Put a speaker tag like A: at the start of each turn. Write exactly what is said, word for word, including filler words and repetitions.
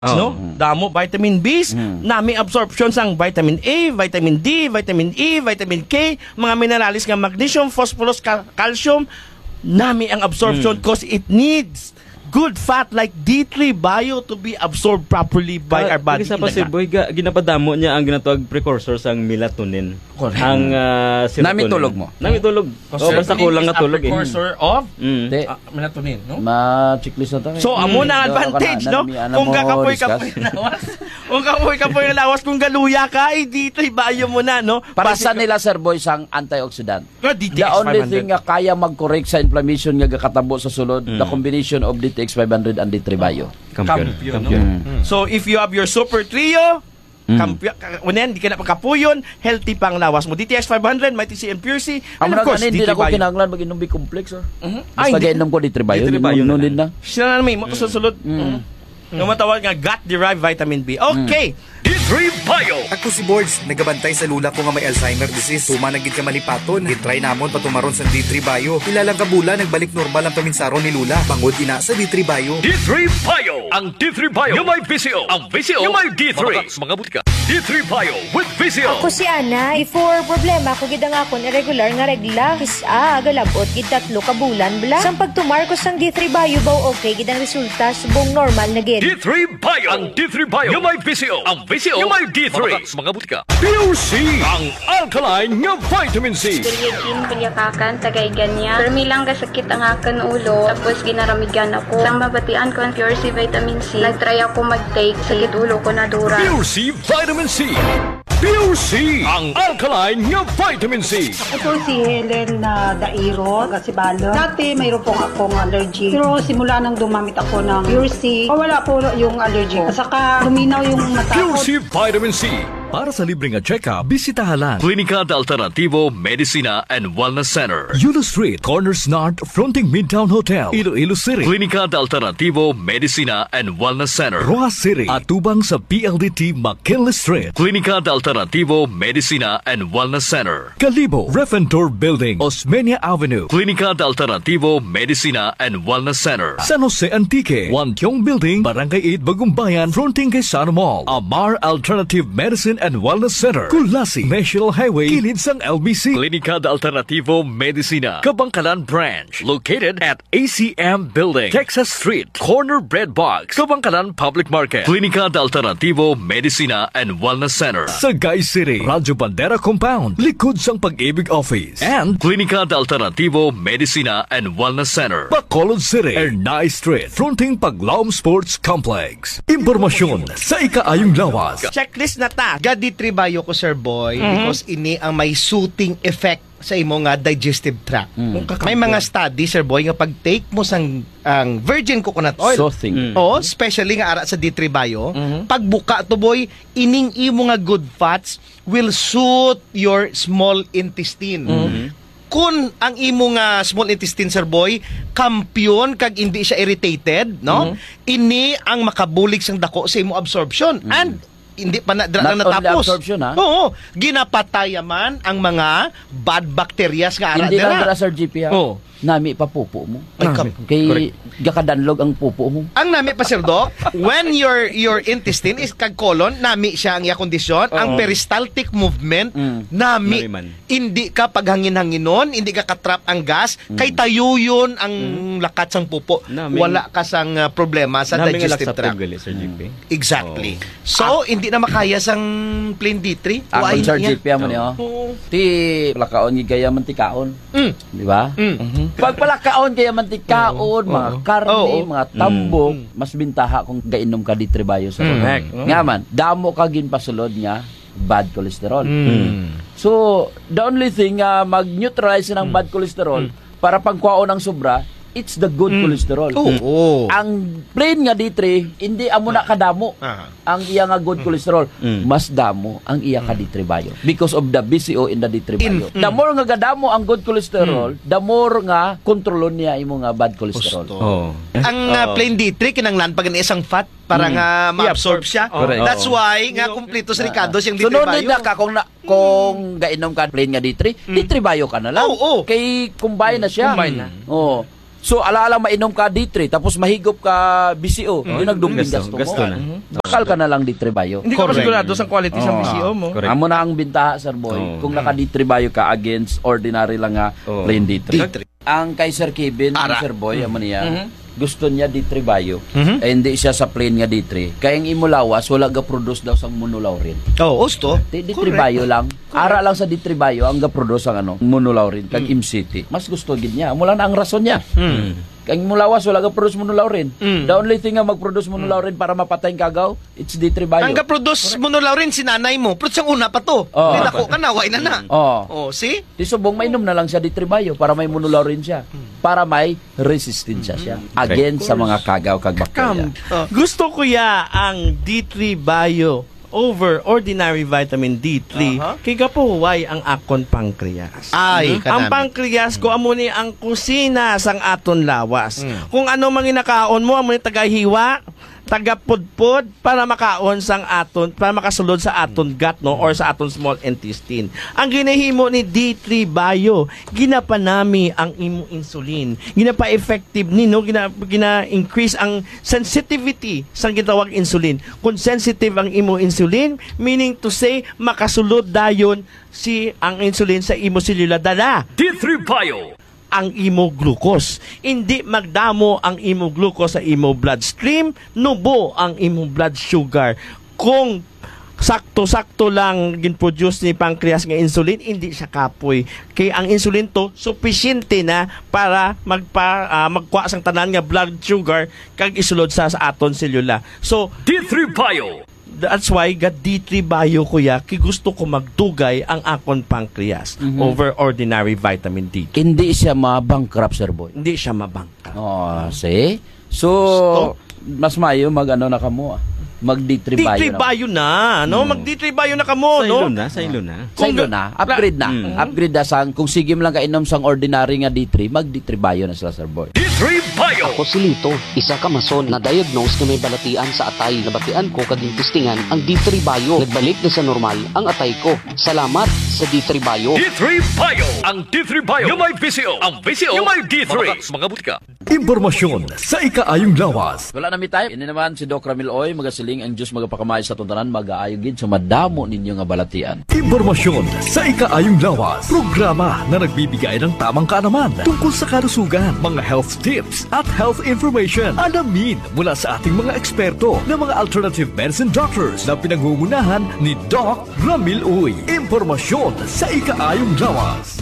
A: Oh.
B: No? Damo vitamin B's,
A: Mm.
B: nami absorption sang vitamin A, vitamin D, vitamin E, vitamin K, mga minerals nga magnesium, phosphorus, cal- calcium, nami ang absorption cause it needs good fat like D three bio to be absorbed properly by
A: Ah,
B: our body.
A: Sa Sir Boy, ga, ginapadamo niya ang ginatawag precursor sang melatonin.
B: Correct.
A: Ang uh, serotonin.
C: Namitulog mo?
A: Namitulog.
B: Cause
A: Oh, basta
B: serotonin
A: kulang
B: is
A: nga
B: a
A: tulog eh.
B: precursor of
A: Mm.
C: Te,
B: ah, melatonin, no?
C: ma-checklist na to. eh.
B: So, amo na ang
C: Daw ka
B: advantage,
C: na-
B: no?
C: nami- ano
B: Kung
C: mo
B: kakapoy
C: discuss?
B: kapoy na lawas, kung kapoy kapoy na lawas, kung galuya ka, eh, dito, ibayo mo na, no?
C: Para
B: Basic-
C: sa nila, Sir Boy, sang antioxidant.
B: Ah, D T X
C: The only
B: five hundred.
C: thing nga kaya mag-correct sa inflammation nga katabo sa sulod,
B: Mm.
C: the combination of D T X five hundred and D three bio.
A: Kampiyon.
B: Kampiyon, no?
A: Kampiyon.
C: Mm.
B: So, if you have your super trio,
C: Mm.
B: kampiyon, unen, di ka na pagkapuyon, healthy pang lawas mo. D T X five hundred, may T C M Pure C, and
C: Amo
B: of
C: na
B: course,
C: ganin,
B: D
C: hindi
B: three
C: na ko
B: bio.
C: kinahanglan mag-inom B-complex. Or.
B: Mhm.
C: Basta
B: Ay, hindi.
C: gainom ko D three bio.
A: D three bio na
C: Nunid na.
B: Sila na may mo to sa sulod. Mm. Yung matawag nga gut-derived vitamin B. Okay.
D: D three Bio. Ako si Boards, nagabantay sa lula ko nga may Alzheimer disease. Tuma nagid ka malipaton. Gitry namon patumaron sa D three Bio. Ilalang kabula nagbalik normal ang paminsaron ni lula. Bangod ina sa D three Bio.
E: D three Bio. Ang D three Bio. Yung may V C O. Ang V C O. Yung may D three. Mga butika. D three Bio with V C O.
F: Ako si Ana, before problema ko gid ang akon irregular nga regla, kisa agalabot gid tatlo ka bulan bla. Sang pagtumar ko sang D three Bio baw okay gid ang resulta subong normal na gid.
E: D three Bio. Ang D three Bio. Yung may V C O. Ang V C O. Yung may D three. Mga butika. Pure C. Ang alkaline nga vitamin C.
G: Kuryagin, kulyakakan, tagay ganyan. Pero may lang kasakit ang akan ulo. Tapos ginaramigan ako. Sang mabatian ko ang Pure C Vitamin C. Nagtry ako mag-take. Sakit ulo ko na dura.
E: Pure C Vitamin C. Pure C. Ang alkaline nga vitamin C.
H: Ito si Helen na Dairo, Gasibalo. Dati mayroon pong akong allergy. Pero simula nang dumamit ako ng Pure C, oh, wala po yung allergy ko. Saka luminaw yung mata
E: Pure
H: ko.
E: C Vitamin C. Para sa libreng check-up, bisitahan lang Klinika de Alternativo Medicina and Wellness Center. Yulo Street, Corners North, fronting Midtown Hotel, Iloilo City. Klinika de Alternativo Medicina and Wellness Center. Rojas City, atubang sa P L D T McKinley Street. Klinika de Alternativo Medicina and Wellness Center. Calibo, Refentor Building, Osmeña Avenue. Klinika de Alternativo Medicina and Wellness Center. San Jose Antique, Wantiong Building, Barangay eight, Bagumbayan, fronting kay Sana Mall. Amar Alternative Medicine and Wellness Center. Kulasi, National Highway, kilid sang L B C. Klinika de Alternativo Medicina, Kabangkalan Branch, located at A C M Building, Texas Street, Corner Bread Box, Kabangkalan Public Market. Klinika de Alternativo Medicina and Wellness Center. Sagay City, Radyo Bandera Compound, likod sang Pag-ibig Office. And Klinika de Alternativo Medicina and Wellness Center, Bacolod City, Ernay Street, fronting Paglaom Sports Complex. Impormasyon sa ikaayong lawas.
B: Checklist na ta.
I: D three Bio ko, Sir Boy, because ini ang may soothing effect sa imo nga digestive tract. May mga study, Sir Boy, nga pag-take mo sang ang virgin coconut oil.
C: Soothing.
I: Oo, especially nga ara sa D three Bio, pagbuka to, boy, ining imo nga good fats will soothe your small intestine. Kung ang imo nga small intestine, Sir Boy, kampiyon kag hindi siya irritated, no? Ini ang makabulig sang dako sa imo absorption. And hindi pa na, dra,
C: Not
I: na
C: only
I: natapos.
C: absorption, ha?
I: Oo, ginapatayaman ang mga bad bacterias nga ara
C: Hindi lang
I: dira.
C: dira, Sir G P, ha?
I: Oo.
C: Nami pa pupo mo.
I: Ay, kam-
C: Kay gakadanlog ang pupo mo.
I: Ang nami pa, Sir Doc, when your your intestine is kag colon, nami siya ang iya kondisyon, ang peristaltic movement,
C: Mm.
I: nami,
A: Nami man.
I: hindi ka paghangin-hanginon, hindi ka katrap ang gas, kay tayo yun ang lakat sang pupo.
A: Nami-
I: Wala ka sang uh, problema sa
A: Namin nga
I: digestive
A: laksap
I: tract.
A: gali, Sir G P.
I: Exactly. So, hindi na makaya sang plain D three.
C: Ang
I: Why
C: Sir
I: niya?
C: G P mo niyo.
I: Oo.
C: Ti lakaon gi gaya mantikaon.
I: Mm.
C: Di ba?
I: Mm.
C: Pag palakaon kaya mantikaon, mga karne,
I: Oo.
C: mga tambok, mas bintaha kung gainom ka di tribayo sa
A: Correct.
C: Nga man, damo ka ginpasulod nga bad cholesterol.
I: Mm.
C: So, the only thing uh, mag-neutralize ng bad cholesterol para pagkuhaon ng sobra, it's the good cholesterol.
I: Oo.
C: Ang plain nga D three, hindi amo na kadamo.
I: Ah.
C: Ang iya nga good cholesterol,
A: Mm.
C: mas damo ang iya ka D three bio because of the B C O in the D three bio.
I: In-
C: The more nga gadamo ang good cholesterol, the more nga kontrolon niya imo nga bad cholesterol.
A: Oh.
I: Ang uh, plain D three kinanglan pag isang fat para nga ma-absorb siya.
C: Correct.
I: That's why nga kumpleto sa Ricardo yung D
C: So
I: three
C: no
I: bio.
C: need na ka kung na, kung gainom ka plain nga D three, D three bio ka na lang.
I: Oo, oo.
C: Kay combine na siya.
I: Combine na.
C: Oo. So, alaala mainom ka D three, tapos mahigop ka B C O. Yun ang dumbing
A: Gasto,
C: gasto,
A: gasto
C: mo.
A: na.
C: Bakal ka na lang D three bayo.
B: Hindi ka pa sigurado sa quality sa B C O mo.
A: Correct.
C: Amo na ang bintaha, Sir Boy.
A: Oo.
C: Kung naka D three bayo ka against ordinary lang nga
A: Oo.
C: plain D three.
I: D three.
C: Ang kay Sir Kevin,
I: Ara.
C: Sir Boy, amo niya,
B: Mhm.
C: gusto niya D three bayo.
B: Mhm.
C: Eh, hindi siya sa plain nga D three. Kaya ang imulawas, wala ga-produce daw sang monolaurin.
I: Oh, osto.
C: D three bayo lang. Ara lang sa D three bayo ang ga-produce ang ano, monolaurin kag M C T. Mas gusto gid niya. Mula na ang rason niya. Kang mulawas wala ga-produce monolaurin.
B: Mm.
C: The only thing nga mag-produce monolaurin para mapatay ang kagaw, it's D three bayo.
I: Ang ka-produce mo no Lauren, si nanay mo. Pero siyang una pa to.
C: Oo.
I: Hindi ako ka na, why na na.
C: Oh.
I: Oh, see?
C: Di subong mainom na lang siya D three bayo para may monolaurin siya. Para may resistensya siya against sa mga kagaw kag bakterya.
B: Kam, gusto ko ya ang D three Bio over ordinary vitamin D three
I: Aha.
B: kay kapuway ang akon pancreas.
I: Ay,
B: Mhm. Ang
I: kanami.
B: pancreas ko amo ni ang kusina sang aton lawas.
I: Mm.
B: Kung ano mang inakaon mo amo ni tagahiwa, tagapudpod para makaon sang aton para makasulod sa aton gut no or sa aton small intestine. Ang ginahimo ni D three Bio, ginapanami ang imo insulin. Ginapa effective ni no gina, gina increase ang sensitivity sang gitawag insulin. Kung sensitive ang imo insulin, meaning to say makasulod dayon si ang insulin sa imo selula dala
E: D three Bio.
B: ang imo glucose. Hindi magdamo ang imo glucose sa imo bloodstream, nubo ang imo blood sugar. Kung sakto-sakto lang gin-produce ni pancreas nga insulin, hindi siya kapoy. Kaya ang insulin to, sufficiente na para magpa, ah, magkuha sang tanan nga blood sugar kag isulod sa, sa aton selula. So,
E: D three Bio.
B: that's why gat D three Bio kuya, kay gusto ko magdugay ang akon pancreas over ordinary vitamin D.
C: Hindi siya ma-bankrupt, Sir Boy.
B: Hindi siya mabangka.
C: Oh, see? So, mas mayo mag ano na kamo, ah. mag D three
B: D
C: bayo
B: three
C: na.
B: Bio na, no? Mag D three Bio na kamo,
A: Sa
B: no?
A: ilo na, sa ilo na.
C: Sa ilo na, upgrade na.
A: Mm.
C: Upgrade na sang kung sige mo lang kainom sang ordinary nga D three, mag D three bayo na sila, Sir Boy.
E: D three Bio.
J: Ako si Lito, isa ka mason na diagnose na may balatian sa atay. Nabatian ko kaging testingan ang D three Bio. Nagbalik na sa normal ang atay ko. Salamat sa D three Bio.
E: D three Bio. Ang D three Bio. Yung may B C O. Ang B C O. Yung may D three. Mga butika.
K: Impormasyon sa ikaayong lawas.
C: Wala na mi tayo. Ini naman si Doc Ramil Oy, magasiling ang Diyos magapakamay sa tuntanan, mag-aayogin sa madamo ninyo nga balatian.
K: Impormasyon sa ikaayong lawas. Programa na nagbibigay ng tamang kaalaman tungkol sa kalusugan, mga health tips at health information. Alamin mula sa ating mga eksperto na mga alternative medicine doctors na pinangungunahan ni Doc Ramil Uy. Impormasyon sa ikaayong lawas.